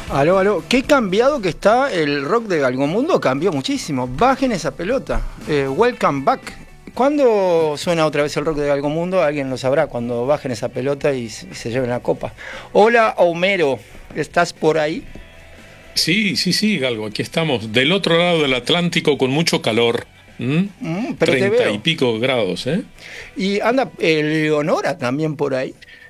Aló, aló. Qué cambiado que está el rock de Galgomundo. Cambió muchísimo. Bajen esa pelota. Welcome back. ¿Cuándo suena otra vez el rock de Galgomundo? Alguien lo sabrá. Cuando bajen esa pelota y se lleven la copa. Hola, Homero. ¿Estás por ahí? Sí, Galgo. Aquí estamos. Del otro lado del Atlántico con mucho calor. Pero 30 y pico grados, ¿eh? Y anda Eleonora también por ahí.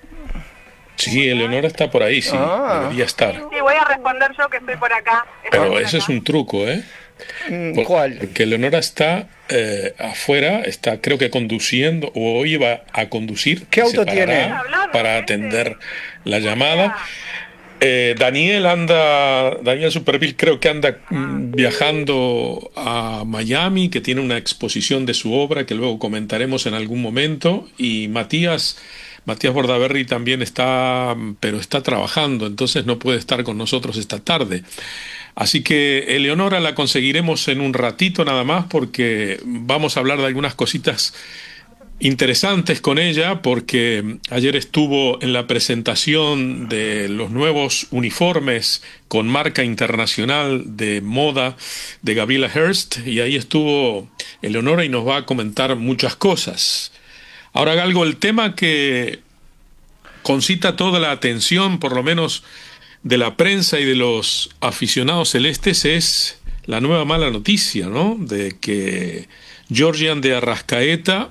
Sí, Eleonora está por ahí, sí. Debería estar. Sí, voy a responder yo que estoy por acá. Pero ese es un truco, ¿eh? ¿Cuál? Porque Eleonora está afuera, está creo que conduciendo, o iba a conducir. ¿Qué auto tiene? Para atender la llamada. Daniel Superville creo que anda viajando a Miami, que tiene una exposición de su obra que luego comentaremos en algún momento, y Matías Bordaberry también está trabajando, entonces no puede estar con nosotros esta tarde. Así que Eleonora la conseguiremos en un ratito nada más, porque vamos a hablar de algunas cositas interesantes con ella, porque ayer estuvo en la presentación de los nuevos uniformes con marca internacional de moda de Gabriela Hearst, y ahí estuvo Eleonora y nos va a comentar muchas cosas. Ahora, Galgo, el tema que concita toda la atención, por lo menos de la prensa y de los aficionados celestes, es la nueva mala noticia, ¿no? De que Georgian de Arrascaeta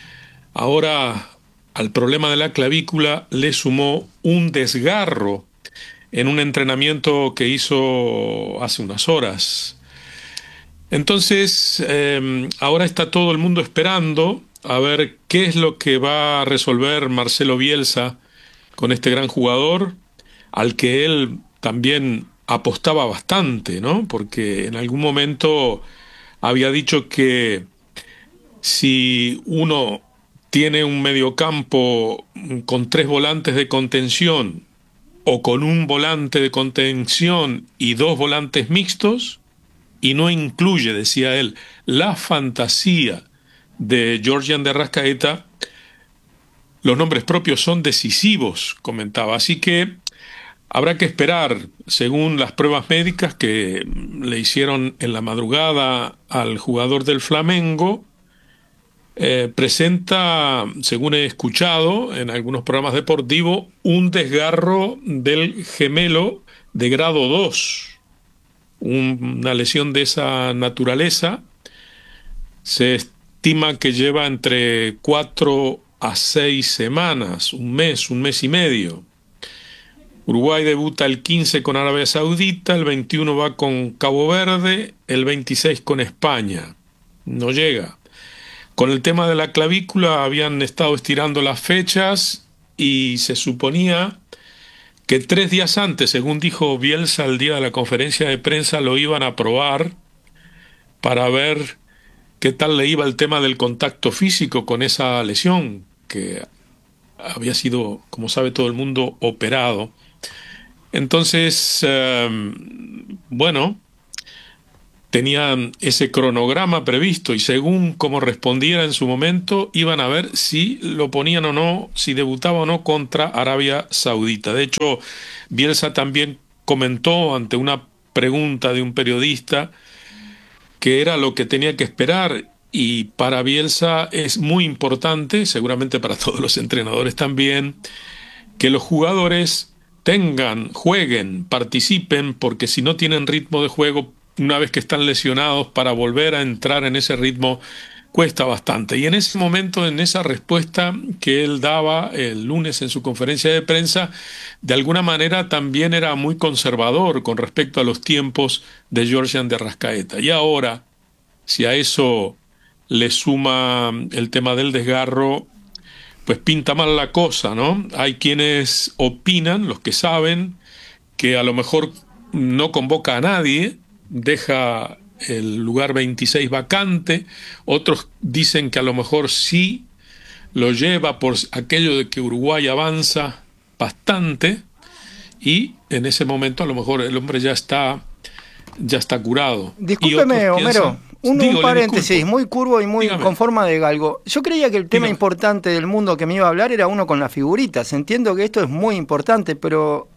ahora al problema de la clavícula le sumó un desgarro en un entrenamiento que hizo hace unas horas. Entonces, ahora está todo el mundo esperando a ver qué es lo que va a resolver Marcelo Bielsa con este gran jugador, al que él también apostaba bastante, ¿no? Porque en algún momento había dicho que si uno tiene un mediocampo con 3 volantes de contención o con un volante de contención y 2 volantes mixtos, y no incluye, decía él, la fantasía de Georgian de Arrascaeta, los nombres propios son decisivos, comentaba. Así que habrá que esperar, según las pruebas médicas que le hicieron en la madrugada al jugador del Flamengo. Presenta, según he escuchado en algunos programas deportivos, un desgarro del gemelo de grado 2. Una lesión de esa naturaleza se estima que lleva entre 4 a 6 semanas, un mes y medio. Uruguay debuta el 15 con Arabia Saudita, el 21 va con Cabo Verde, el 26 con España. No llega. Con el tema de la clavícula habían estado estirando las fechas y se suponía que 3 días antes, según dijo Bielsa el día de la conferencia de prensa, lo iban a probar para ver qué tal le iba el tema del contacto físico con esa lesión, que había sido, como sabe todo el mundo, operado. Entonces, bueno, tenían ese cronograma previsto y según como respondiera en su momento, iban a ver si lo ponían o no, si debutaba o no contra Arabia Saudita. De hecho, Bielsa también comentó ante una pregunta de un periodista que era lo que tenía que esperar, y para Bielsa es muy importante, seguramente para todos los entrenadores también, que los jugadores jueguen, participen, porque si no tienen ritmo de juego, una vez que están lesionados, para volver a entrar en ese ritmo cuesta bastante. Y en ese momento, en esa respuesta que él daba el lunes en su conferencia de prensa, de alguna manera también era muy conservador con respecto a los tiempos de Georgian de Arrascaeta. Y ahora, si a eso le suma el tema del desgarro, pues pinta mal la cosa, ¿no? Hay quienes opinan, los que saben, que a lo mejor no convoca a nadie, deja el lugar 26 vacante. Otros dicen que a lo mejor sí lo lleva por aquello de que Uruguay avanza bastante y en ese momento a lo mejor el hombre ya está curado. Discúlpeme, Homero, un paréntesis muy curvo y muy con forma de galgo. Yo creía que el tema importante del mundo que me iba a hablar era uno con las figuritas. Entiendo que esto es muy importante, pero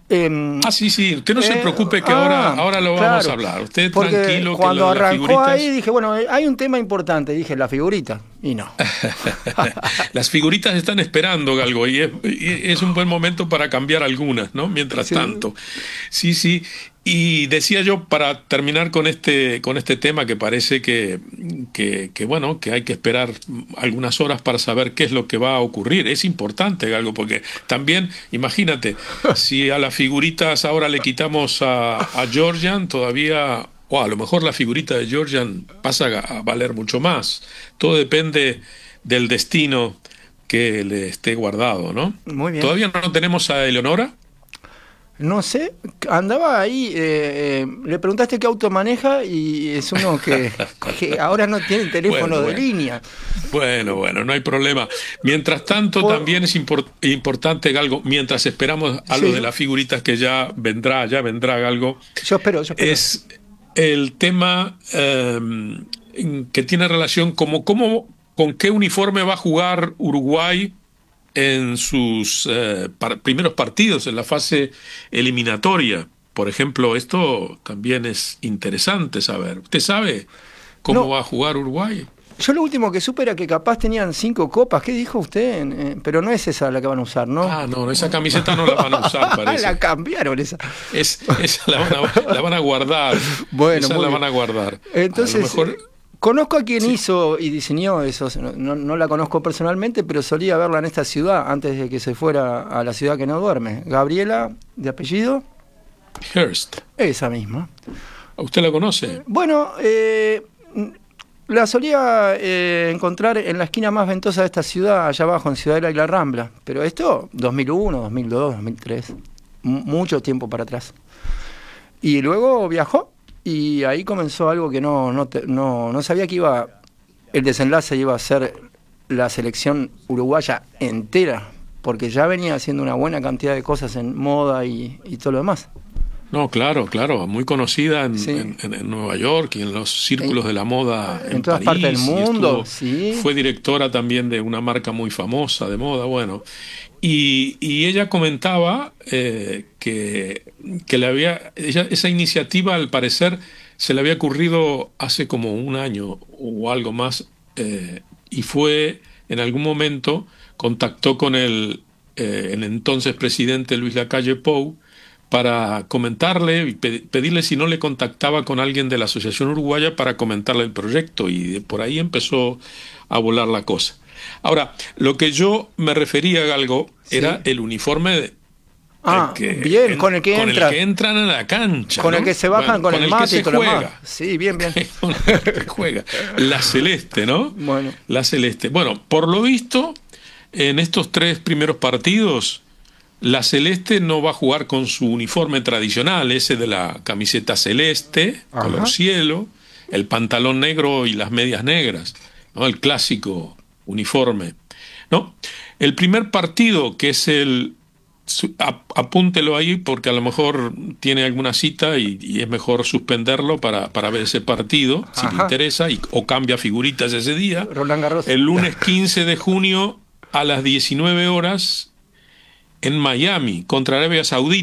Sí, sí, usted no se preocupe que ahora lo vamos a hablar. Usted porque tranquilo. Que cuando arrancó figuritas... ahí dije, bueno, hay un tema importante, dije, la figurita, y no. Las figuritas están esperando, Galgo, y es un buen momento para cambiar algunas, ¿no? Mientras tanto. Sí, sí. Y decía yo, para terminar con este tema, que parece que bueno, que hay que esperar algunas horas para saber qué es lo que va a ocurrir. Es importante, Galgo, porque también, imagínate, si a las figuritas ahora le quitamos a Georgian, todavía, o a lo mejor la figurita de Georgian pasa a valer mucho más. Todo depende del destino que le esté guardado, ¿no? Muy bien. ¿Todavía no tenemos a Eleonora? No sé, andaba ahí, le preguntaste qué auto maneja y es uno que ahora no tiene teléfono de línea. Bueno, no hay problema. Mientras tanto, también es importante, Galgo, mientras esperamos a lo de las figuritas que ya vendrá, Galgo. Yo espero. Es el tema que tiene relación con qué uniforme va a jugar Uruguay en sus primeros partidos, en la fase eliminatoria. Por ejemplo, esto también es interesante saber. ¿Usted sabe cómo va a jugar Uruguay? Yo lo último que supe era que capaz tenían 5 copas. ¿Qué dijo usted? Pero no es esa la que van a usar, ¿no? No, esa camiseta no la van a usar, parece. La cambiaron esa. Esa la van a guardar. Bueno, esa la van a guardar. Entonces, a lo mejor... Conozco a quien hizo y diseñó eso, no la conozco personalmente, pero solía verla en esta ciudad antes de que se fuera a la ciudad que no duerme. Gabriela, de apellido. Hearst. Esa misma. ¿Usted la conoce? Bueno, la solía encontrar en la esquina más ventosa de esta ciudad, allá abajo, en Ciudadela y La Rambla. Pero esto, 2001, 2002, 2003, mucho tiempo para atrás. Y luego viajó. Y ahí comenzó algo que no sabía que el desenlace iba a ser la selección uruguaya entera, porque ya venía haciendo una buena cantidad de cosas en moda y todo lo demás. No, claro, muy conocida en Nueva York y en los círculos de la moda en todas partes del mundo. Fue directora también de una marca muy famosa de moda, bueno. Y ella comentaba que esa iniciativa, al parecer, se le había ocurrido hace como un año o algo más, y fue, en algún momento, contactó con el entonces presidente Luis Lacalle Pou para comentarle y pedirle si no le contactaba con alguien de la Asociación Uruguaya para comentarle el proyecto, y por ahí empezó a volar la cosa. Ahora, lo que yo me refería, Galgo, era el uniforme con el que entran a la cancha, con el que se bajan, con el mate y todo lo demás. Sí, bien. Con el que juega. La celeste, ¿no? Bueno. La celeste. Bueno, por lo visto, en estos 3 primeros partidos, la celeste no va a jugar con su uniforme tradicional, ese de la camiseta celeste, color cielo, el pantalón negro y las medias negras, ¿no? El clásico uniforme, ¿no? El primer partido, que es apúntelo ahí porque a lo mejor tiene alguna cita y es mejor suspenderlo para ver ese partido, si le interesa, o cambia figuritas ese día. Roland Garros. El lunes 15 de junio a las 19 horas en Miami contra Arabia Saudita.